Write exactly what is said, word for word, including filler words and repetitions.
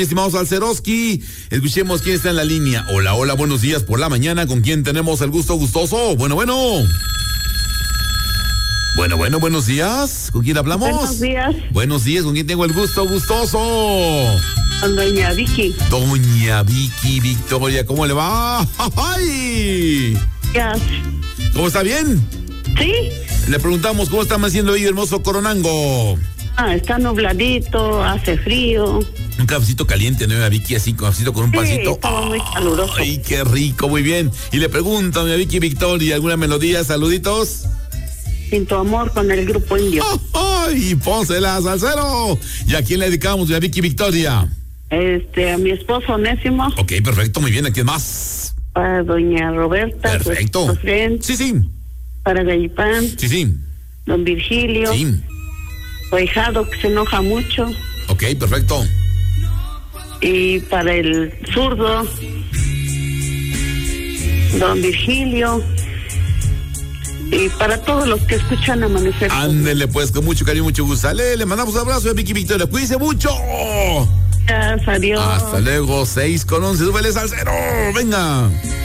Estimados Alceroski, escuchemos quién está en la línea. Hola, hola, buenos días por la mañana. ¿Con quién tenemos el gusto gustoso? Bueno, bueno. Bueno, bueno, buenos días. ¿Con quién hablamos? Buenos días. Buenos días, ¿con quién tengo el gusto gustoso? Con doña Vicky. Doña Vicky Victoria, ¿cómo le va? ¡Ay! Ya. ¿Cómo está bien? Sí. Le preguntamos cómo está haciendo hoy hermoso Coronango. Ah, está nubladito, hace frío. Un cafecito caliente, ¿no, Vicky? Así, un cafecito con un Sí, pancito. estaba muy caluroso. Ay, qué rico, muy bien. Y le pregunto, mi Vicky Victoria, ¿alguna melodía? Saluditos. Sin tu amor con el grupo indio. ¡Ay, pónselas al cero! ¿Y a quién le dedicamos, mi Vicky Victoria? Este, a mi esposo Onésimo. Ok, perfecto, muy bien. ¿A quién más? Para doña Roberta. Perfecto. Su, su friend, sí, sí. para Gallipán. Sí, sí. Don Virgilio. Sí. Su ahijado que se enoja mucho. Ok, perfecto. Y para el zurdo, don Virgilio. Y para todos los que escuchan Amanecer. Ándele, pues, con mucho cariño, mucho gusto. Ale, le mandamos un abrazo a Vicky Victoria. Cuídense mucho. Gracias, adiós. Hasta luego, seis con once. Súbeles al cero. Venga.